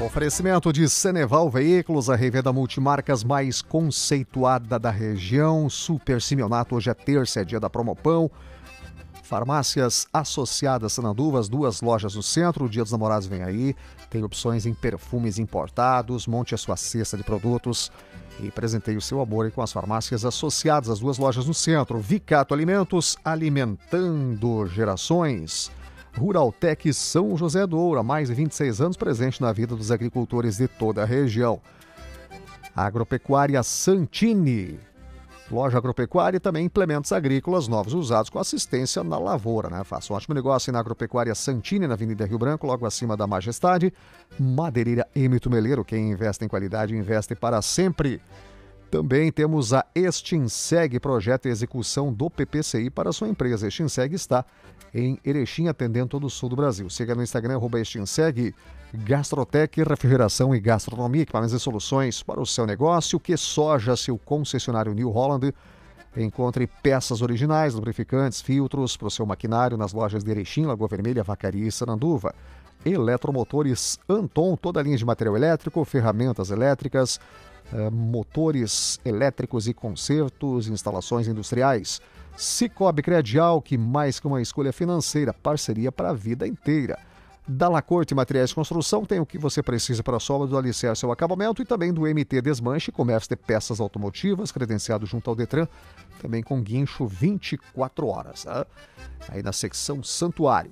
Oferecimento de Ceneval Veículos, a revenda multimarcas mais conceituada da região. Super Simeonato, hoje é terça, é dia da Promopão. Farmácias Associadas Sananduvas, 2 lojas no centro. O Dia dos Namorados vem aí. Tem opções em perfumes importados. Monte a sua cesta de produtos e presenteie o seu amor com as farmácias associadas, as 2 lojas no centro. Vicato Alimentos, alimentando gerações. Ruraltec São José do Ouro, há mais de 26 anos, presente na vida dos agricultores de toda a região. Agropecuária Santini, loja agropecuária e também implementos agrícolas novos usados com assistência na lavoura, né? Faça um ótimo negócio na Agropecuária Santini, na Avenida Rio Branco, logo acima da Majestade. Madeireira Emito Meleiro, quem investe em qualidade, investe para sempre. Também temos a Extinseg, projeto e execução do PPCI para sua empresa. Extinseg está em Erechim, atendendo todo o sul do Brasil. Siga no Instagram, @Extinseg. Gastrotec, refrigeração e gastronomia, equipamentos e soluções para o seu negócio. Que Soja, seu concessionário New Holland. Encontre peças originais, lubrificantes, filtros para o seu maquinário nas lojas de Erechim, Lagoa Vermelha, Vacaria e Sananduva. Eletromotores Anton, toda a linha de material elétrico, ferramentas elétricas, motores elétricos e consertos, instalações industriais. Cicobi Credial, que mais que uma escolha financeira, parceria para a vida inteira. Dalacorte Materiais de Construção tem o que você precisa para a sobra do alicerce ao acabamento e também do MT Desmanche, comércio de peças automotivas, credenciado junto ao Detran, também com guincho 24 horas. Tá? Aí na secção Santuário.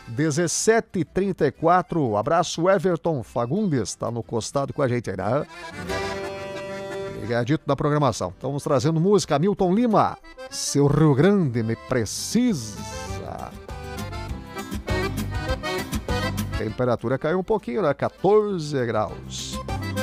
17h34, abraço Everton Fagundes, está no costado com a gente aí, né? Ligadito da programação. Estamos trazendo música. Milton Lima, seu Rio Grande me precisa. Temperatura caiu um pouquinho, né? 14 graus.